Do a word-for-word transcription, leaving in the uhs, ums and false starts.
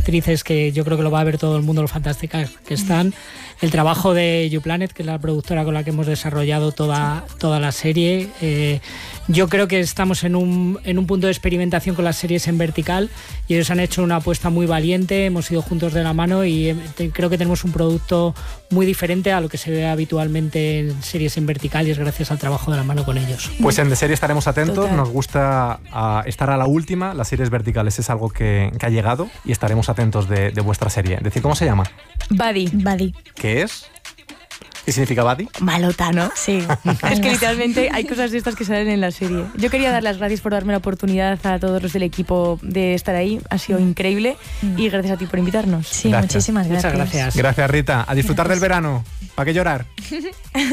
actrices que yo creo que lo va a ver todo el mundo, lo fantásticas que están. El trabajo de YouPlanet, que es la productora con la que hemos desarrollado toda, toda la serie. Eh, yo creo que estamos en un, en un punto de experimentación con las series en vertical y ellos han hecho una apuesta muy valiente, hemos ido juntos de la mano y te, creo que tenemos un producto muy diferente a lo que se ve habitualmente en series en vertical y es gracias al trabajo de la mano con ellos. Pues en De Serie estaremos atentos. Total. Nos gusta uh, estar a la última. Las series verticales es algo que, que ha llegado y estaremos atentos de, de vuestra serie. Decir, ¿cómo se llama? Buddy. Buddy. ¿Qué es? ¿Qué significa buddy? Malota, ¿no? Sí. Es que literalmente hay cosas de estas que salen en la serie. Yo quería dar las gracias por darme la oportunidad a todos los del equipo de estar ahí. Ha sido increíble y gracias a ti por invitarnos. Sí, Gracias. muchísimas gracias. Muchas gracias. Gracias, Rita. A disfrutar Gracias. del verano. ¿Para qué llorar?